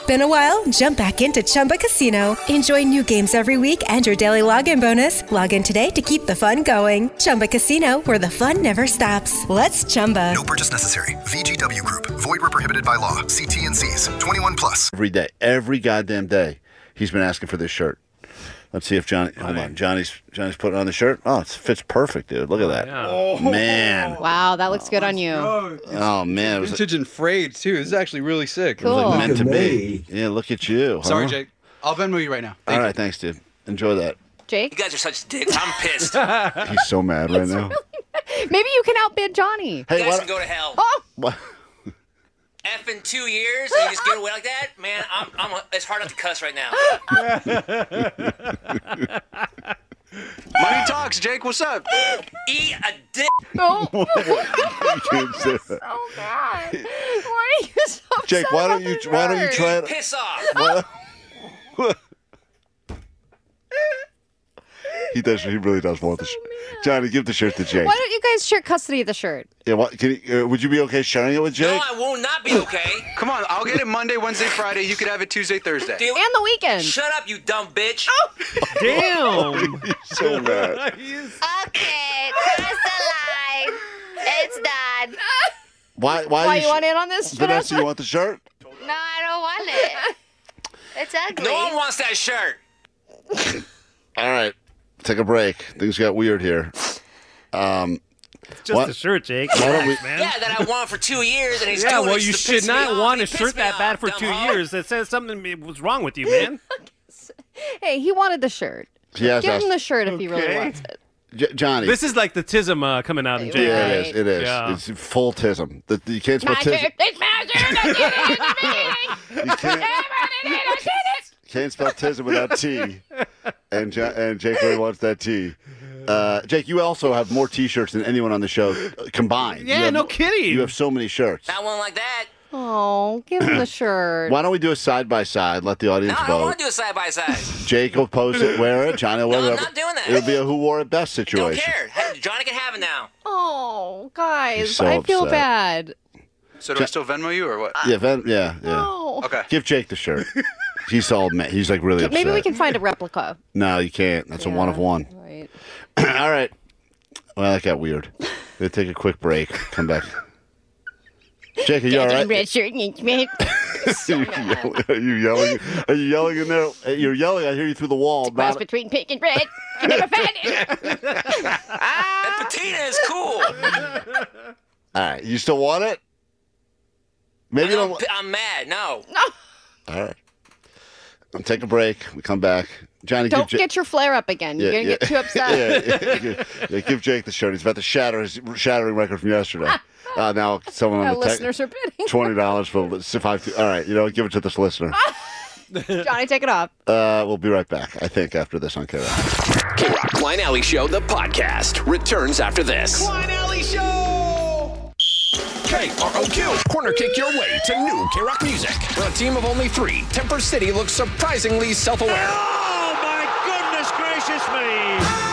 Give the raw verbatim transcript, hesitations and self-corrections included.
Been a while? Jump back into Chumba Casino. Enjoy new games every week and your daily login bonus. Log in today to keep the fun going. Chumba Casino, where the fun never stops. Let's Chumba. No purchase necessary. V G W Group. Void where prohibited by law. See T N Cs. twenty-one plus. Every day. Every goddamn day. He's been asking for this shirt. Let's see if Johnny. Hold on, Johnny's Johnny's putting on the shirt. Oh, it fits perfect, dude. Look at that. Yeah. Man. Wow, that looks good on you. Oh man, it was Vintage and frayed too. This is actually really sick. Cool. It was like meant to Look at be. Yeah, look at you. Huh? Sorry, Jake. I'll Venmo you right now. Thank All you. right, thanks, dude. Enjoy that. Jake? You guys are such dicks. I'm pissed. He's so mad right now. Maybe you can outbid Johnny. Hey, You guys what? can go to hell. Oh, what? Effing two years and you just get away like that? Man, I'm, I'm, it's hard not to cuss right now. Money talks, Jake. What's up? Eat a dick. no. You can't say that. Oh, God. Why are you so Jake, upset why about don't you this why don't you shirt? try it? Piss off. Why- He does. He really does want the shirt. Johnny, give the shirt to Jake. Why don't you guys share custody of the shirt? Yeah, what, can you, uh, would you be okay sharing it with No, Jake? I will not be okay. Come on, I'll get it Monday, Wednesday, Friday. You could have it Tuesday, Thursday. Dude, And the weekend. shut up, you dumb bitch. Damn. He's so mad. Okay, cross the line. It's done. Why? Why, Why you you want in on this, Vanessa, Vanessa? you want the shirt? No, I don't want it. It's ugly. No one wants that shirt. All right. Take a break. Things got weird here. Um, Just What? a shirt, Jake. Why don't we- Relax, man. Yeah, that I wanted for two years and he's Yeah, doing well, it you just to should piss me not off. want He a pissed shirt me that off, bad for dumb two hoe. years. That says something was wrong with you, man. Hey, he wanted the shirt. he has Give asked- him the shirt if he really Okay. wants it. J- Johnny. This is like the tism uh, coming out in Jake. yeah, Right. it is. It is. Yeah. It's full tism. The, you can't spell My tism. shirt, it's my shirt, I did it, I did it. You can't, I did it, I did it. can't spell tism without T. And Ja- and Jake really wants that T. Uh, Jake, you also have more T-shirts than anyone on the show uh, combined. You Yeah, have- no kidding. You have so many shirts. Not one like that. Oh, give him the shirt. Why don't we do a side by side? Let the audience No, I don't vote. want to do a side by side. Jake will post it, wear it. Johnny will wear No, it. I'm not doing that. It'll be a who wore it best Don't situation. care. Hey, Johnny can have it now. Oh, guys, He's so I feel upset. bad. So do I still Venmo you or what? Yeah, Ven- yeah, yeah. No. Okay. Give Jake the shirt. He's all mad. He's like really upset. Maybe we can find a replica. No, you can't. That's a one of one. Right. All right. Well, that got weird. We'll take a quick break. Come back. Jake, are you all right? Red shirt and red. Are you yelling? Are you yelling? Are you yelling in there? Hey, You're yelling. I hear you through the wall. Cross Not- between pink and red. You never find it. That patina is cool. All right. You still want it? Maybe you I'm, don't. I'm mad. No. All right. I'll take a break. We come back. Johnny, Don't give Ja- get your flare up again. You're Yeah, going to yeah. get too upset. yeah, yeah, yeah, give Jake the shirt. He's about to shatter his shattering record from yesterday. Uh, now someone Our on the listeners are bidding. twenty dollars for five. All right, you know, give it to this listener. Johnny, take it off. Uh, we'll be right back. I think after this on K Rock. K-Rock Klein Alley Show, the podcast, returns after this. Klein Alley Show! K R O Q. Corner kick your way to new K-Rock music. For a team of only three, Temper City looks surprisingly self-aware. Oh, my goodness gracious me!